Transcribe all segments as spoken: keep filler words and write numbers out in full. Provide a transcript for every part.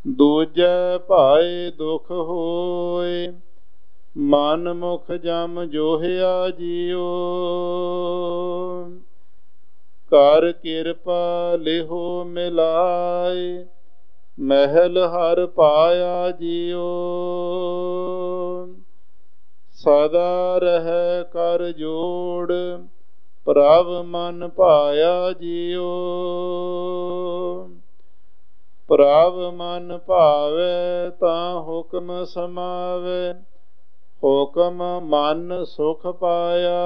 ਦੂਜੈ ਭਾਏ ਦੁਖ ਹੋਏ, ਮਨ ਮੁਖ ਜਮ ਜੋਹਿਆ ਜੀਓ। ਕਰ ਕਿਰਪਾ ਲਿਹੋ ਮਿਲਾਏ, ਮਹਿਲ ਹਰ ਪਾਇਆ ਜੀਓ। ਸਦਾ ਰਹਿ ਕਰ ਜੋੜ, ਪ੍ਰਭ ਮਨ ਭਾਇਆ ਜੀਓ। ਪ੍ਰਭ ਮਨ ਭਾਵੈ ਤਾਂ ਹੁਕਮ ਸਮਾਵੈ, ਹੁਕਮ ਮਨ ਸੁਖ ਪਾਇਆ।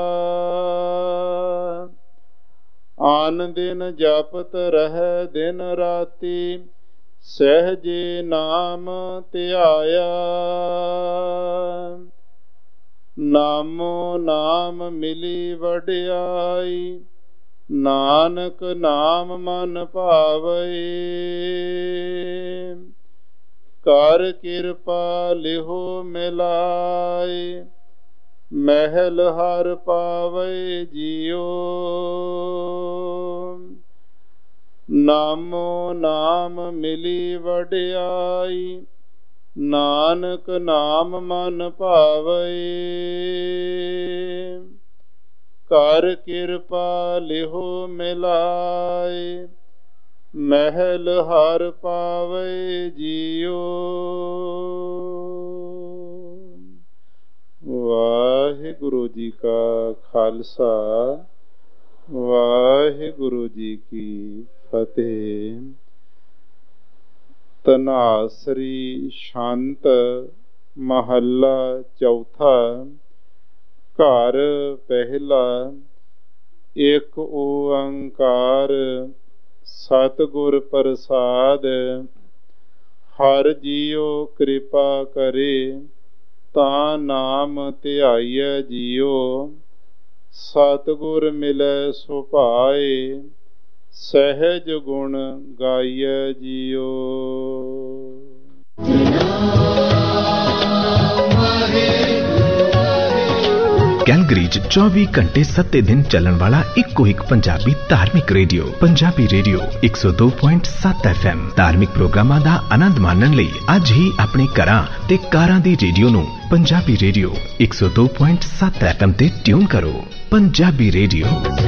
ਆਨ ਦਿਨ ਜਪਤ ਰਹਿ ਦਿਨ ਰਾਤੀ, ਸਹਿਜੇ ਨਾਮ ਧਿਆਇਆ। ਨਾਮੋ ਨਾਮ ਮਿਲੀ ਵਡਿਆਈ, ਨਾਨਕ ਨਾਮ ਮਨ ਭਾਵੈ। ਕਰ ਕਿਰਪਾ ਲਿਹੋ ਮਿਲਾਏ, ਮਹਿਲ ਹਰ ਪਾਵੈ ਜੀਓ। ਨਾਮੋ ਨਾਮ ਮਿਲੀ ਵਡਿਆਈ, ਨਾਨਕ ਨਾਮ ਮਨ ਭਾਵੈ। ਕਰ ਕਿਰਪਾ ਲਿਹੋ ਮਿਲਾਏ, ਮਹਿਲ ਹਰ ਪਾਵੈ ਜੀਓ। ਵਾਹਿਗੁਰੂ ਜੀ ਕਾ ਖਾਲਸਾ, ਵਾਹਿਗੁਰੂ ਜੀ ਕੀ ਫਤਿਹ। ਧਨਾਸਰੀ ਛੰਤ ਮਹੱਲਾ ਚੌਥਾ। ਘਰ ਪਹਿਲਾ। ਇੱਕ ਓੰਕਾਰ ਸਤਿਗੁਰ ਪ੍ਰਸਾਦ। ਹਰ ਜੀਉ ਕਿਰਪਾ ਕਰੇ, ਤਾਂ ਨਾਮ ਧਿਆਈਐ ਜੀਉ। ਸਤਿਗੁਰ ਮਿਲੈ ਸੁਭਾਏ, ਸਹਿਜ ਗੁਣ ਗਾਈਐ ਜੀਉ। ਕੈਲਗਰੀ ਚ ਚੌਵੀ ਘੰਟੇ ਸੱਤੇ ਦਿਨ ਚੱਲਣ ਵਾਲਾ ਇੱਕੋ ਇੱਕ ਪੰਜਾਬੀ ਧਾਰਮਿਕ ਰੇਡੀਓ, ਪੰਜਾਬੀ ਰੇਡੀਓ ਇੱਕ ਸੌ ਦੋ ਪੁਆਇੰਟ ਸੱਤ ਐਫ ਐਮ। ਧਾਰਮਿਕ ਪ੍ਰੋਗਰਾਮਾਂ ਦਾ ਆਨੰਦ ਮਾਣਨ ਲਈ ਅੱਜ ਹੀ ਆਪਣੇ ਘਰਾਂ ਤੇ ਕਾਰਾਂ ਦੀ ਰੇਡੀਓ ਨੂੰ ਪੰਜਾਬੀ ਰੇਡੀਓ ਇੱਕ ਸੌ ਦੋ ਪੁਆਇੰਟ ਸੱਤ ਐਫ ਐਮ ਤੇ ਟਿਊਨ ਕਰੋ। ਪੰਜਾਬੀ ਰੇਡੀਓ।